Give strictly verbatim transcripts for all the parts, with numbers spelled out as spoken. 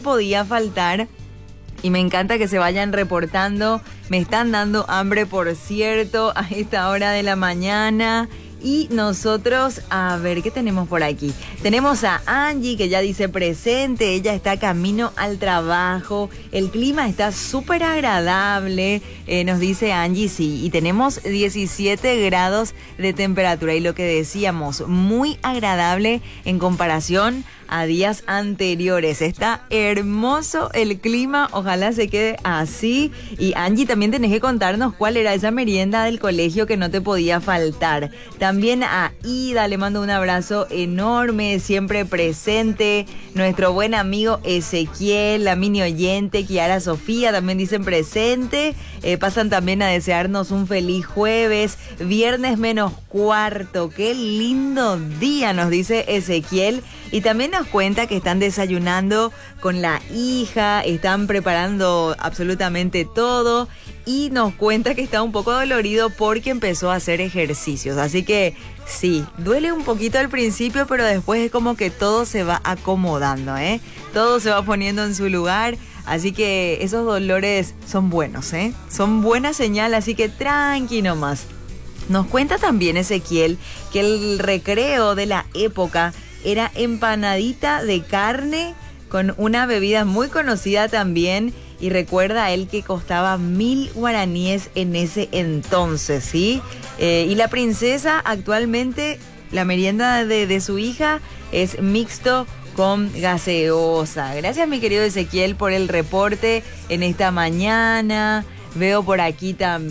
podía faltar. Y me encanta que se vayan reportando. Me están dando hambre, por cierto, a esta hora de la mañana. Y nosotros, a ver, ¿qué tenemos por aquí? Tenemos a Angie, que ya dice presente. Ella está camino al trabajo. El clima está súper agradable, eh, nos dice Angie, sí. Y tenemos diecisiete grados de temperatura. Y lo que decíamos, muy agradable en comparación a días anteriores. Está hermoso el clima, ojalá se quede así. Y Angie, también tenés que contarnos cuál era esa merienda del colegio que no te podía faltar. También a Ida le mando un abrazo enorme, siempre presente. Nuestro buen amigo Ezequiel, la mini oyente, Kiara Sofía también dicen presente. Eh, pasan también a desearnos un feliz jueves, viernes menos cuarto. Qué lindo día, nos dice Ezequiel. Y también nos cuenta que están desayunando con la hija, están preparando absolutamente todo. Y nos cuenta que está un poco dolorido porque empezó a hacer ejercicios. Así que sí, duele un poquito al principio, pero después es como que todo se va acomodando, ¿eh? Todo se va poniendo en su lugar. Así que esos dolores son buenos, ¿eh? Son buena señal, así que tranqui nomás. Nos cuenta también Ezequiel que el recreo de la época era empanadita de carne con una bebida muy conocida también. Y recuerda él que costaba mil guaraníes en ese entonces, ¿sí? Eh, y la princesa actualmente, la merienda de, de su hija es mixto con gaseosa. Gracias, mi querido Ezequiel, por el reporte en esta mañana. Veo por aquí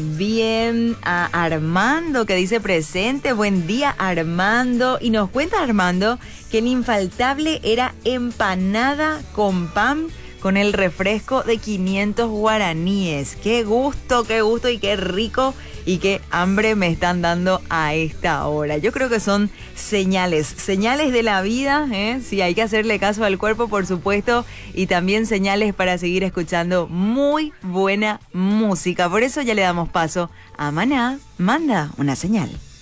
también a Armando, que dice presente. Buen día, Armando. Y nos cuenta Armando que el infaltable era empanada con pan con el refresco de quinientos guaraníes. Qué gusto, qué gusto y qué rico y qué hambre me están dando a esta hora. Yo creo que son señales, señales de la vida, ¿eh? Sí, hay que hacerle caso al cuerpo, por supuesto, y también señales para seguir escuchando muy buena música. Por eso ya le damos paso a Maná, manda una señal.